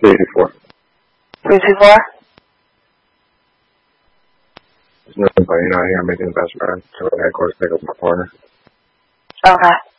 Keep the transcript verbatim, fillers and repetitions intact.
three two four. three two four? There's nobody not here making the best friend, so headquarters pick up my partner. Okay.